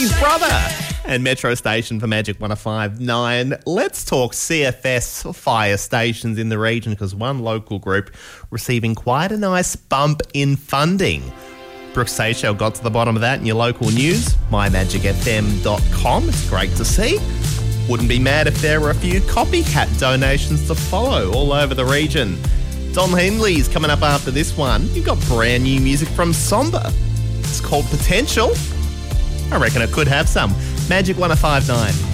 Charlie's brother. And Metro Station for Magic 105.9. Let's talk CFS fire stations in the region, because one local group receiving quite a nice bump in funding. Brooks Seychelles got to the bottom of that in your local news, mymagicfm.com. It's great to see. Wouldn't be mad if there were a few copycat donations to follow all over the region. Don Henley's coming up after this one. You've got brand new music from Somber. It's called Potential. I reckon it could have some. Magic 105.9.